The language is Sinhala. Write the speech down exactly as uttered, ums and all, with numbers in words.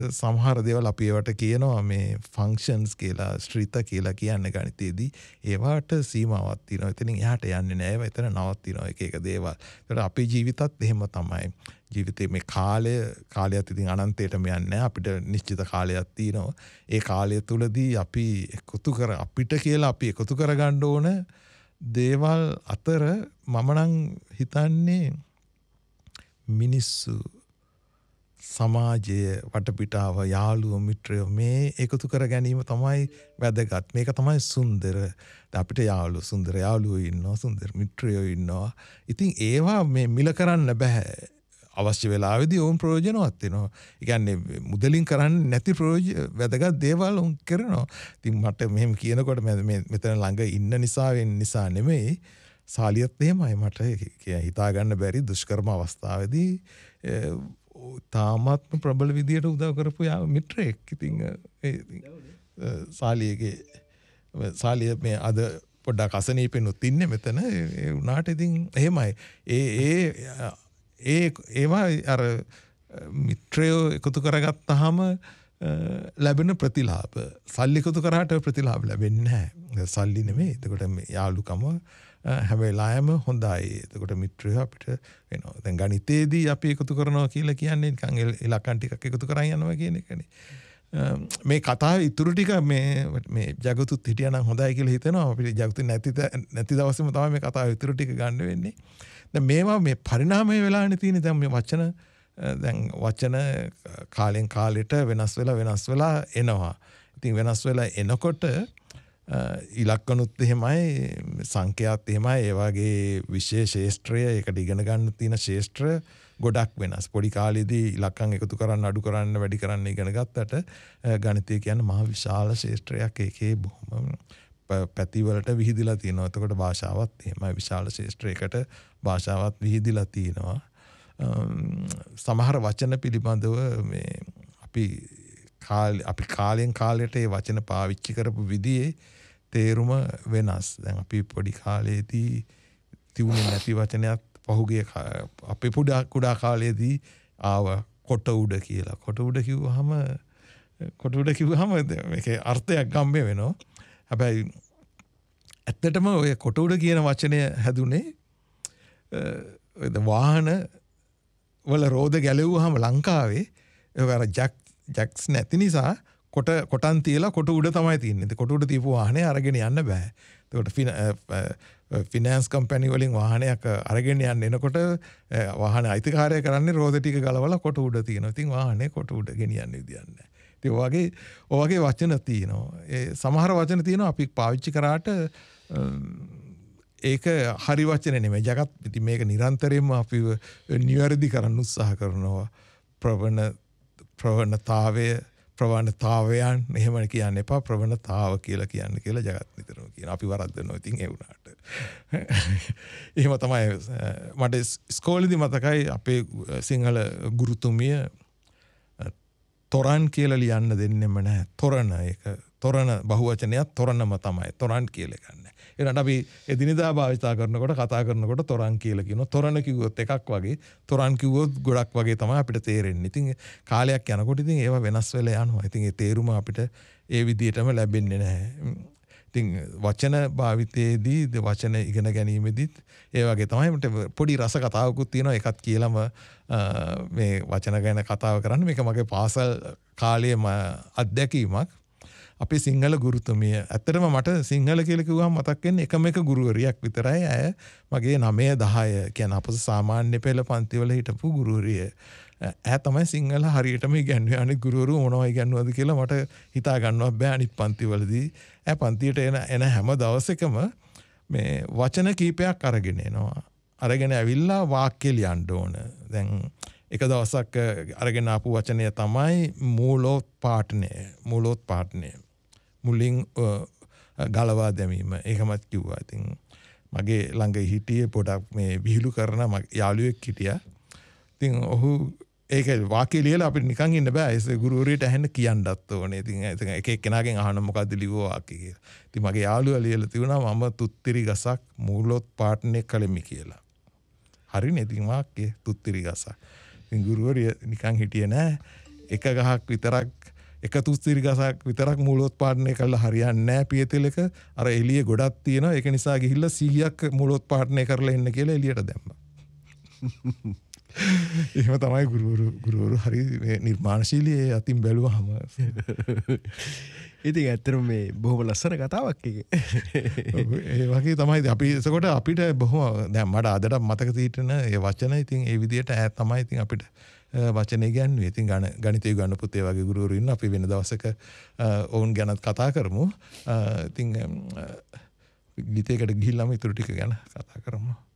සමහර දේවල් අපි ඒවට කියනවා මේ ෆන්ක්ෂන්ස් කියලා ශ්‍රිත කියලා කියන්නේ ගණිතයේදී ඒවට සීමාවක් තියෙනවා. එතනින් එහාට යන්නේ නැහැ. ඒවා එතන නවතිනවා එක එක දේවල්. ඒකට අපේ ජීවිතත් එහෙම තමයි. ජීවිතේ මේ කාලය කාලයත් ඉතින් අනන්තයටම යන්නේ නැහැ. අපිට නිශ්චිත කාලයක් තියෙනවා. ඒ කාලය තුලදී අපි එකතු කර අපිට කියලා අපි එකතු කරගන්න ඕන දේවල් අතර මම නම් හිතන්නේ මිනිස්සු සමාජය වටපිටාව යාළුවෝ මිත්‍රයෝ මේ එකතු කර ගැනීම තමයි වැදගත්. මේක තමයි සුන්දර. අපිට යාළුවෝ සුන්දර යාළුවෝ ඉන්නවා, සුන්දර මිත්‍රයෝ ඉන්නවා. ඉතින් ඒවා මේ මිල කරන්න බෑ. අවශ්‍ය වෙලාවෙදී ඕන් ප්‍රයෝජනවත් වෙනවා. ඒ කියන්නේ මුදලින් කරන්නේ නැති ප්‍රයෝජන වැදගත් දේවල් උන් කරනවා. ඉතින් මට මෙහෙම කියනකොට මේ මෙතන ළඟ ඉන්න නිසා වෙන නිසා නෙමෙයි. සාලියත් එහෙමයි මට හිතා ගන්න බැරි දුෂ්කරම අවස්ථාවේදී තාමත්ම ප්‍රබල විදියට උදව් කරපු යා මිත්‍රයෙක්. ඉතින් ඒ සාලියගේ සාලිය මේ අද පොඩ්ඩක් අසනීපෙනුත් ඉන්නේ මෙතන. ඒ උනාට ඉතින් එහෙමයි. ඒ ඒ ඒ ඒවා අර මිත්‍රයෝ එකතු කරගත්තාම ලැබෙන ප්‍රතිලාභ සල්ලි එකතු කරාට ප්‍රතිලාභ වෙන්නේ නැහැ. සල්ලි නෙමෙයි. එතකොට යාළුකම හැම වෙලාවෙම හොඳයි. එතකොට මිත්‍රයෝ අපිට වෙනවා. දැන් ගණිතයේදී අපි එකතු කරනවා කියලා කියන්නේ නිකන් ඉලක්කම් ටිකක් එකතු කරන් යනවා කියන එකනේ. මේ කතාවේ ඉතුරු ටික මේ මේ ජගතුත් හිටියා නම් හොඳයි කියලා හිතෙනවා. අපිට ජගතු නැති නැති දවසේම තමයි මේ කතාවේ ඉතුරු ටික ගන්න වෙන්නේ. දැන් මේවා මේ පරිණාමය වෙලානේ තියෙන්නේ. දැන් මේ වචන දැන් වචන කාලෙන් කාලෙට වෙනස් වෙලා වෙනස් වෙලා එනවා. ඉතින් වෙනස් වෙලා එනකොට ඉලක්කනුත් එහෙමයි සංඛ්‍යාත් එහෙමයි ඒ වගේ විශේෂ ශාස්ත්‍රය ඒකට ඉගෙන ගන්න තියෙන ශාස්ත්‍ර ගොඩක් වෙනස්. පොඩි කාලේදී ඉලක්කම් එකතු කරන්න අඩු කරන්න වැඩි කරන්න ඉගෙන ගත්තට ගණිතය කියන්නේ මහ විශාල ශාස්ත්‍රයක්. ඒකේ බොහොම පැතිවලට විහිදිලා තියෙනවා. එතකොට භාෂාවත් එහෙමයි විශාල ශාස්ත්‍රයකට භාෂාවත් විහිදිලා තියෙනවා. සමහර වචන පිළිබඳව මේ අපි කාලේ අපි කාලෙන් කාලයට ඒ වචන පාවිච්චි කරපු විදිහේ තේරුම වෙනස්. දැන් අපි පොඩි කාලේදී තියුනේ නැති වචනයක් පහුගිය අපේ පුඩා කුඩා කාලේදී ආව කොට උඩ කියලා. කොට උඩ කිව්වහම කොට උඩ කිව්වහම මේකේ අර්ථයක් ගම්බේ වෙනවා. හැබැයි ඇත්තටම ඔය කොට උඩ කියන වචනය හැදුනේ වාහන වල රෝද ගැලෙව්වහම ලංකාවේ ඒවර ජැක් ජැක්ස් නැති නිසා කොට කොටන් තියලා කොට උඩ තමයි තියෙන්නේ. ඒ කොට උඩ තියපු වාහනේ අරගෙන යන්න බෑ. ඒකට ෆිනෑන්ස් කම්පැනි වලින් වාහනයක් අරගෙන යන්න එනකොට වාහන අයිතිකාරය කරන්නේ රෝද ටික ගලවලා කොට උඩ තියෙනවා. ඉතින් වාහනේ කොට උඩ ගෙනියන්න විදියක් නැහැ. ඉතින් ඔයගේ ඔයගේ වචන තියෙනවා. ඒ සමහර වචන තියෙනවා අපි පාවිච්චි කරාට ඒක හරි වචන නෙමෙයි. ජගත් ඉතින් මේක නිරන්තරයෙන්ම අපි නිවැරදි කරන්න උත්සාහ කරනවා. ප්‍රවණ ප්‍රවණතාවය ප්‍රවණතාවයන් එහෙම කියන්න එපා. ප්‍රවණතාව කියලා කියන්න කියලා ජගත් නිතරම කියනවා. අපි වරද්දනවා ඉතින් ඒ වුණාට. එහෙම තමයි මට ඉස්කෝලේදී මතකයි අපේ සිංහල ගුරුතුමිය තොරන් කියලා ලියන්න දෙන්නෙම නැහැ. තොරණ ඒක තොරණ බහුවචනයක් තොරණම තමයි. තොරන් කියලා ගන්න. ඒකට අපි එදිනෙදා භාවිතා කරනකොට කතා කරනකොට තොරන් කියලා කියනවා. තොරණ කිව්වොත් එකක් වගේ, තොරන් කිව්වොත් ගොඩක් වගේ තමයි අපිට තේරෙන්නේ. ඉතින් කාලයක් යනකොට ඉතින් ඒවා වෙනස් වෙලා යනවා. ඉතින් ඒ තේරුම අපිට ඒ විදිහටම ලැබෙන්නේ නැහැ. ඉතින් වචන භාවිතයේදී වචන ඉගෙන ගැනීමෙදිත් ඒ වගේ තමයි. මට පොඩි රස කතාවකුත් තියෙනවා. ඒකත් කියලාම මේ වචන ගැන කතාව කරන්න. මේක මගේ පාසල් කාලයේම අත්දැකීමක්. අපේ සිංහල ගුරුතුමිය ඇත්තටම මට සිංහල කියලා කිව්වම මතක් වෙන්නේ එකම එක ගුරුවරියක් විතරයි. ඇය මගේ නවය දහය කියන අපස සාමාන්‍ය පෙළ පන්ති වල හිටපු ගුරුවරිය. ඇය තමයි සිංහල හරියටම ඉගෙනුවේ. අනිත් ගුරුවරු මොනවා ඉගෙනුවද කියලා මට හිතා ගන්නවත් බෑ අනිත් පන්ති වලදී. ඇය පන්තියට එන එන හැම දවසකම මේ වචන කීපයක් අරගෙන එනවා. අරගෙන ඇවිල්ලා වාක්‍ය ලියන්න ඕන. දැන් එක දවසක් අරගෙන ආපු වචනය තමයි මූලෝත්පාටනය. මූලෝත්පාටනය. මුලින් ගලවා දැමීම. ඒකමත් කිව්වා. ඉතින් මගේ ළඟ හිටියේ පොඩක් මේ විහිළු කරන යාළුවෙක් හිටියා. ඉතින් ඔහු ඒක වාක්‍ය ලියලා අපිට නිකන් ඉන්න බෑ. ඒ ගුරුවරයාට ඇහෙන්න කියන්නත් ඕනේ. ඉතින් එක එක්කෙනාගෙන් අහන්න මොකද්ද ලිව්ව වාක්‍ය කියලා. ඉතින් මගේ යාළුවා ලියලා තිබුණා මම තුත්තිරි ගසක් මූලෝත්පාටනය කළෙමි කියලා. හරිනේ. ඉතින් වාක්‍ය තුත්තිරි ගසක්. ඉතින් ගුරුවරයා නිකන් හිටියේ නෑ. එක ගහක් විතරක් එක තුස්තිරි ගසක් විතරක් මූලෝත්පාදනය කරලා හරියන්නේ නැහැ පියතෙලක අර එළිය ගොඩක් තියෙනවා ඒක නිසා ගිහිල්ලා සීයක් මූලෝත්පාදනය කරලා එන්න කියලා එළියට දැම්මා. එහෙම තමයි ගුරුවරු ගුරුවරු හරි නිර්මාණශීලී අතින් බැලුවාම. ඉතින් ඇත්තටම මේ බොහොම ලස්සන කතාවක් එක. ඒ වගේ තමයි අපි එතකොට අපිට බොහොම දැන් මට අදට මතක තියෙන ඒ වචන ඉතින් ඒ විදිහට ඈ තමයි ඉතින් අපිට වචන ඉගන්නේ. ඉතින් ගණ ගණිතය ගන්න පුතේ වගේ ගුරුවරු ඉන්න අපි වෙන දවසක ඔවුන් ගැනත් කතා කරමු. ඉතින් ගීතයකට ගිහිල්ලාම ඊටු ටික ගැන කතා කරමු.